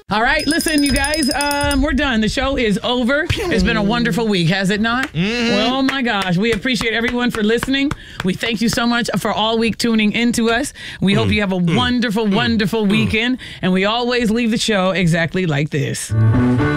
All right, listen, you guys, we're done. The show is over. It's been a wonderful week, has it not? Well, oh my gosh, we appreciate everyone for listening. We thank you so much for all week tuning into us. We hope you have a wonderful, wonderful weekend, and we always leave the show exactly like this.